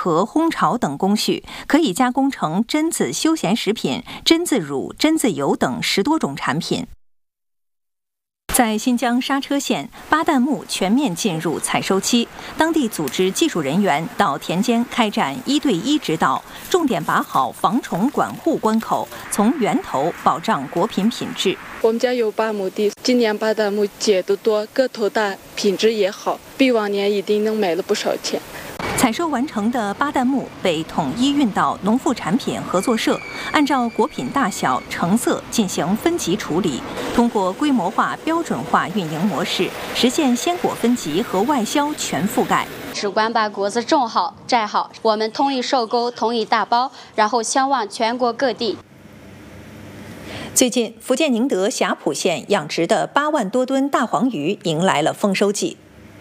壳、烘炒等工序，可以加工成榛子休闲食品、榛子乳、榛子油等10多种产品。在新疆莎车县，巴旦木全面进入采收期，当地组织技术人员到田间开展1对1指导，重点把好防虫管护关口，从源头保障果品品质。 我们家有8亩地，今年巴旦木结得多，个头大，品质也好，比往年一定能卖了不少钱。 采收完成的巴旦木被统一运到农副产品合作社，按照果品大小、成色进行分级处理，通过规模化、标准化运营模式，实现鲜果分级和外销全覆盖。 只管把果子种好、摘好，我们统一收购、统一打包，然后销往全国各地。 最近，福建宁德霞浦县养殖的8万多吨大黄鱼迎来了丰收季。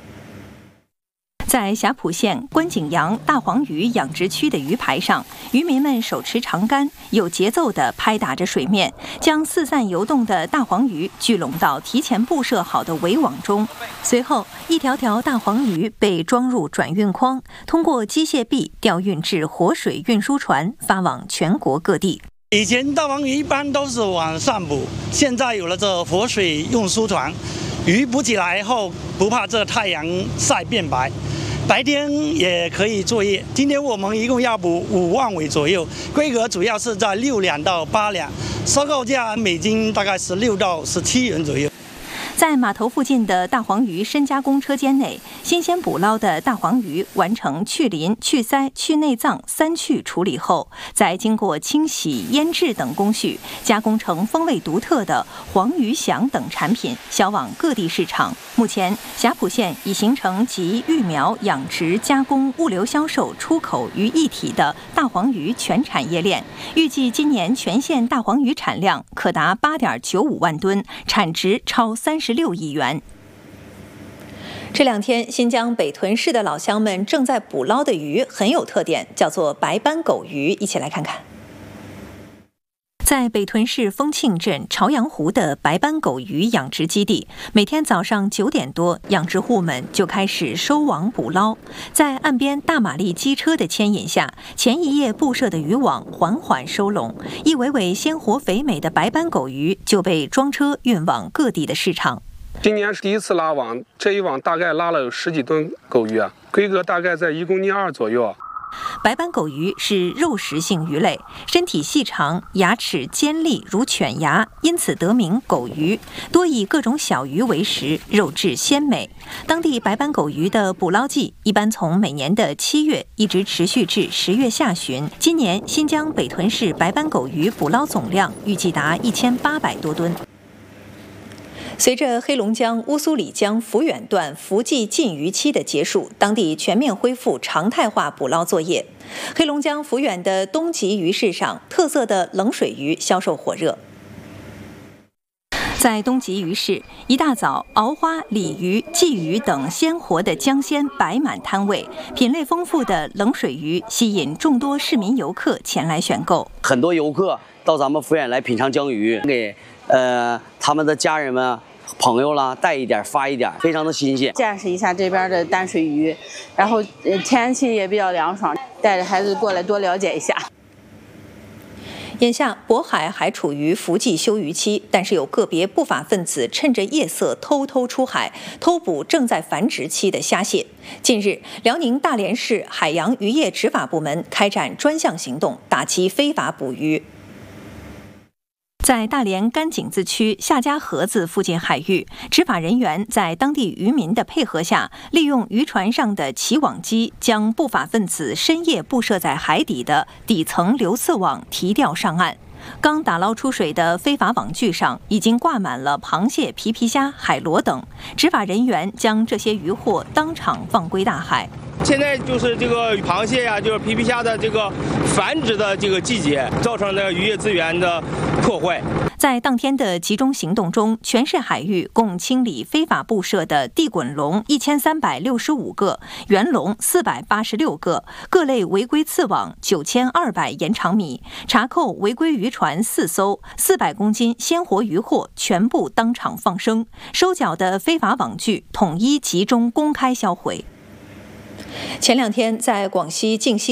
在霞浦县观景洋大黄鱼养殖区的鱼排上，渔民们手持长竿，有节奏地拍打着水面，将四散游动的大黄鱼聚拢到提前布设好的围网中。随后，一条条大黄鱼被装入转运筐，通过机械臂调运至活水运输船，发往全国各地。 以前大黄鱼一般都是往上捕，现在有了这活水运输船，鱼捕起来后不怕这太阳晒变白。白天也可以作业。今天我们一共要捕5万尾左右，规格主要是在6两到8两，收购价每斤大概16到17元左右。 在码头附近的大黄鱼深加工车间内，新鲜捕捞的大黄鱼完成去鳞、去鳃、去内脏3去处理后，再经过清洗、腌制等工序，加工成风味独特的黄鱼响等产品，销往各地市场。目前，霞浦县已形成集育苗、养殖、加工、物流、销售、出口于一体的大黄鱼全产业链。预计今年全县大黄鱼产量可达8.95万吨，产值超36亿元。这2天，新疆北屯市的老乡们正在捕捞的鱼很有特点，叫做白斑狗鱼。一起来看看。在北屯市丰庆镇朝阳湖的白斑狗鱼养殖基地，每天早上9点多，养殖户们就开始收网捕捞。在岸边大马力机车的牵引下，前一夜布设的渔网缓缓收拢，一尾尾鲜活肥美的白斑狗鱼就被装车运往各地的市场。 今年是第一次拉网，这一网大概拉了有10几吨狗鱼啊，规格大概在1公斤2左右啊。 白斑狗鱼是肉食性鱼类，身体细长，牙齿尖利如犬牙，因此得名狗鱼，多以各种小鱼为食，肉质鲜美。当地白斑狗鱼的捕捞季一般从每年的7月一直持续至10月下旬。今年新疆北屯市白斑狗鱼捕捞总量预计达1800多吨。随着黑龙江乌苏里江抚远段伏季禁渔期的结束，当地全面恢复常态化捕捞作业。黑龙江抚远的东极鱼市上，特色的冷水鱼销售火热。在东极鱼市，一大早，鳌花、鲤鱼、鲫鱼等鲜活的江鲜摆满摊位，品类丰富的冷水鱼吸引众多市民游客前来选购。 很多游客到咱们抚远来品尝江鱼，给他们的家人们、朋友啦带一点发一点，非常的新鲜。 见识一下这边的淡水鱼，然后天气也比较凉爽，带着孩子过来多了解一下。 眼下，渤海还处于伏季休渔期，但是有个别不法分子趁着夜色偷偷出海，偷捕正在繁殖期的虾蟹。近日，辽宁大连市海洋渔业执法部门开展专项行动，打击非法捕鱼。在大连甘井子区夏家河子附近海域，执法人员在当地渔民的配合下，利用渔船上的起网机，将不法分子深夜布设在海底的底层流刺网提钓上岸。刚打捞出水的非法网具上已经挂满了螃蟹、皮皮虾、海螺等，执法人员将这些渔获当场放归大海。 现在就是这个螃蟹呀，就是皮皮虾的这个繁殖的这个季节，造成了渔业资源的破坏。 在当天的集中行动中，全市海域共清理非法布设的地滚笼1365个，圆笼486个，各类违规刺网9200延长米，查扣违规渔船4艘，400公斤鲜活渔获全部当场放生，收缴的非法网具统一集中公开销毁。前2天，在广西靖西